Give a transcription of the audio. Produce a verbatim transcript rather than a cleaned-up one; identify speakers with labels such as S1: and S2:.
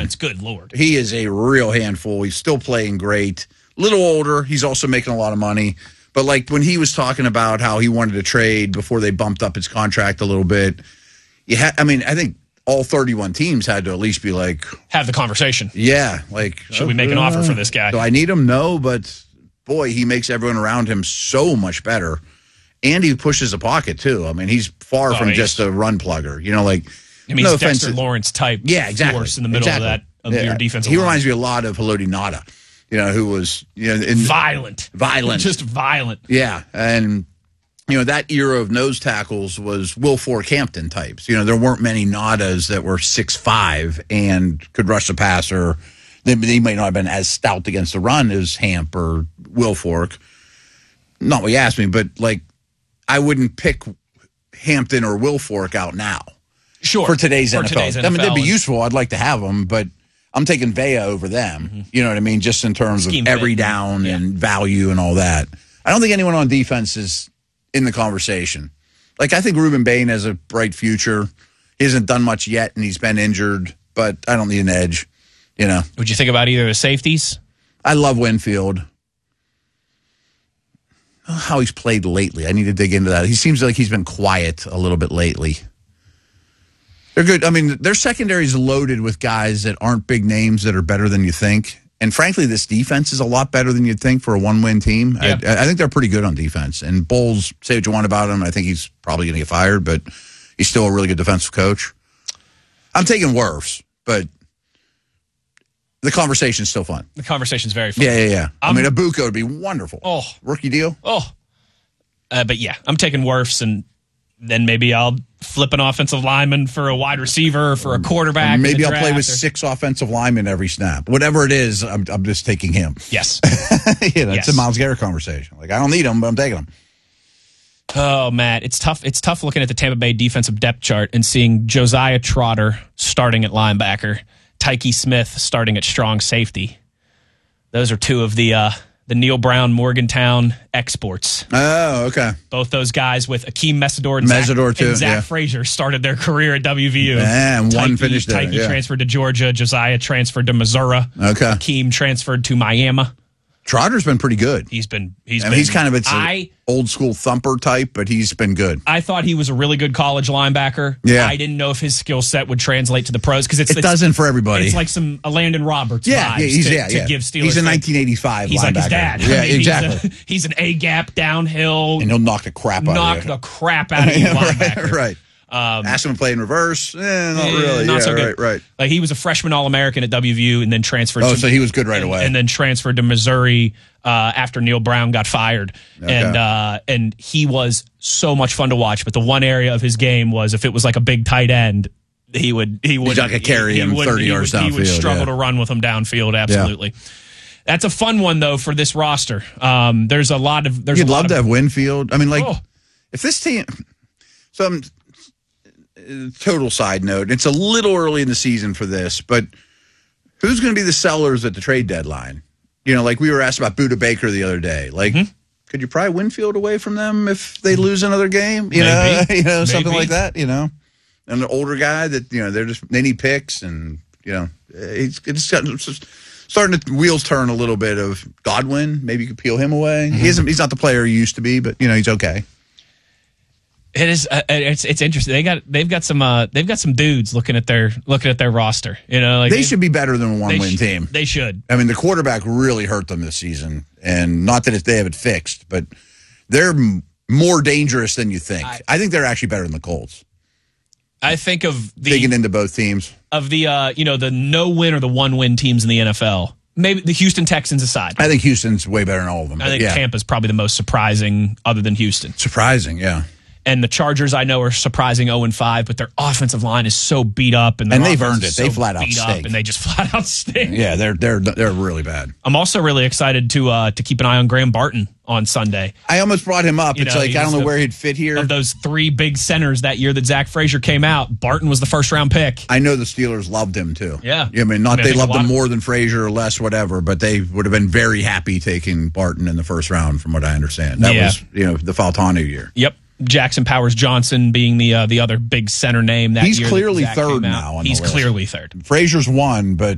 S1: defense. Good Lord.
S2: He is a real handful. He's still playing great. Little older. He's also making a lot of money. But like when he was talking about how he wanted to trade before they bumped up his contract a little bit, you ha- I mean, I think all thirty-one teams had to at least be like...
S1: Have the conversation.
S2: Yeah. Like,
S1: should we make an uh, offer for this guy?
S2: Do I need him? No, but boy, he makes everyone around him so much better. And he pushes the pocket, too. I mean, he's far oh, from he's, just a run plugger. You know, like...
S1: I mean,
S2: no
S1: he's Dexter Lawrence type
S2: yeah, exactly.
S1: force in the middle
S2: exactly.
S1: of that, of
S2: yeah.
S1: your defensive
S2: He
S1: line.
S2: reminds me a lot of Haloti Ngata, you know, who was... you know, in,
S1: Violent.
S2: Violent.
S1: Just violent.
S2: Yeah, and... You know, that era of nose tackles was Will Fork-Hampton types. You know, there weren't many Nadas that were six five and could rush the passer. They, they might not have been as stout against the run as Hamp or Will Fork. Not what you asked me, but, like, I wouldn't pick Hampton or Will Fork out now.
S1: Sure.
S2: For today's,
S1: for
S2: N F L.
S1: today's N F L.
S2: I mean, they'd be useful. I'd like to have them, but I'm taking Vea over them. Mm-hmm. You know what I mean? Just in terms Scheme of every fit. down yeah. and value and all that. I don't think anyone on defense is in the conversation. Like, I think Ruben Bain has a bright future. He hasn't done much yet, and he's been injured, but I don't need an edge, you know.
S1: Would you think about either of the safeties?
S2: I love Winfield. How he's played lately. I need to dig into that. He seems like he's been quiet a little bit lately. They're good. I mean, their secondary is loaded with guys that aren't big names that are better than you think. And frankly, this defense is a lot better than you'd think for a one-win team. Yeah. I, I think they're pretty good on defense. And Bowles, say what you want about him, I think he's probably going to get fired, but he's still a really good defensive coach. I'm taking Wirfs, but the conversation's still fun.
S1: The conversation's very fun.
S2: Yeah, yeah, yeah. Um, I mean, Abuka would be wonderful.
S1: Oh.
S2: Rookie deal?
S1: Oh. Uh, but yeah, I'm taking Wirfs, and then maybe I'll flip an offensive lineman for a wide receiver or for a quarterback.
S2: Or maybe I'll play with
S1: or...
S2: six offensive linemen every snap. Whatever it is, I'm, I'm just taking him.
S1: Yes.
S2: you know,
S1: yes.
S2: It's a Myles Garrett conversation. Like, I don't need him, but I'm taking him.
S1: Oh, Matt, it's tough. It's tough looking at the Tampa Bay defensive depth chart and seeing Josiah Trotter starting at linebacker, Tyke Smith starting at strong safety. Those are two of the uh, the Neil Brown Morgantown exports.
S2: Oh, okay.
S1: Both those guys with Akeem Mesidor and
S2: Mesidor
S1: Zach,
S2: too,
S1: and Zach
S2: yeah.
S1: Frazier started their career at W V U.
S2: And one
S1: Tyke,
S2: finished there.
S1: Tyke
S2: yeah.
S1: transferred to Georgia. Josiah transferred to Missouri.
S2: Okay.
S1: Akeem transferred to Miami.
S2: Trotter's been pretty good.
S1: He's been he's
S2: I mean,
S1: been,
S2: he's kind of an
S1: I,
S2: old school thumper type, but he's been good.
S1: I thought he was a really good college linebacker.
S2: Yeah.
S1: I didn't know if his skill set would translate to the pros because it's
S2: it
S1: it's,
S2: doesn't for everybody.
S1: It's like some a Landon Roberts
S2: yeah,
S1: vibes
S2: yeah, he's,
S1: to,
S2: yeah,
S1: to
S2: yeah.
S1: give Steelers.
S2: He's a nineteen eighty-five
S1: He's
S2: linebacker.
S1: like his dad.
S2: Yeah,
S1: I mean,
S2: exactly.
S1: He's, a, he's an A gap downhill.
S2: And he'll knock the crap out
S1: knock
S2: of you.
S1: the crap out of you, linebacker.
S2: right. right.
S1: Um,
S2: Ask him to play in reverse. Eh, not
S1: eh,
S2: really.
S1: Not
S2: yeah,
S1: so good.
S2: Right, right.
S1: Like he was a freshman All-American at W V U and then transferred.
S2: Oh,
S1: to,
S2: so he was good right
S1: and,
S2: away.
S1: And then transferred to Missouri uh, after Neil Brown got fired.
S2: Okay.
S1: And uh, and he was so much fun to watch. But the one area of his game was if it was like a big tight end, he would he would
S2: not gonna carry
S1: he,
S2: him
S1: he would,
S2: thirty
S1: he
S2: yards
S1: would,
S2: downfield.
S1: He would struggle
S2: yeah.
S1: to run with him downfield. Absolutely. Yeah. That's a fun one though for this roster. Um, there's a lot of there's.
S2: You'd
S1: a lot
S2: love
S1: of,
S2: to have Winfield. I mean, like
S1: oh.
S2: if this team. Some total side note. It's a little early in the season for this, but who's going to be the sellers at the trade deadline? You know, like we were asked about Buda Baker the other day. Like, mm-hmm. could you pry Winfield away from them if they lose another game? You
S1: Maybe.
S2: know, you know, something
S1: Maybe.
S2: like that. You know, and an older guy that you know they're just they need picks, and you know, it's it's, it's just starting to wheels turn a little bit. Of Godwin, maybe you could peel him away. Mm-hmm. He isn't. He's not the player he used to be, but you know, he's okay.
S1: It is. Uh, it's it's interesting. They got they've got some uh, they've got some dudes looking at their looking at their roster. You know, like
S2: they should be better than a one win
S1: sh-
S2: team.
S1: They should.
S2: I mean, the quarterback really hurt them this season, and not that it, they have it fixed, but they're m- more dangerous than you think. I, I think they're actually better than the Colts.
S1: I think of the
S2: digging into both teams
S1: of the uh, you know the no win or the one win teams in the N F L. Maybe the Houston Texans aside.
S2: I think Houston's way better than all of them.
S1: I think
S2: yeah.
S1: Tampa's probably the most surprising, other than Houston.
S2: Surprising, yeah.
S1: And the Chargers, I know, are surprising oh and five, but their offensive line is so beat up, and,
S2: and they've earned it. So they flat out stink,
S1: and they just flat out stink.
S2: Yeah, they're they're they're really bad.
S1: I'm also really excited to uh, to keep an eye on Graham Barton on Sunday.
S2: I almost brought him up. You it's know, like I don't know
S1: the,
S2: where he'd fit here.
S1: Of those three big centers that year that Zach Frazier came out, Barton was the first round pick.
S2: I know the Steelers loved him too.
S1: Yeah,
S2: I mean, not I mean, they loved him
S1: of,
S2: more than Frazier or less, whatever, but they would have been very happy taking Barton in the first round, from what I understand. That yeah. was you know the Faltano year.
S1: Yep. Jackson Powers Johnson being the uh, the other big center name that
S2: he's
S1: year.
S2: He's clearly
S1: that
S2: third now. On
S1: he's
S2: the list.
S1: clearly third.
S2: Frazier's one, but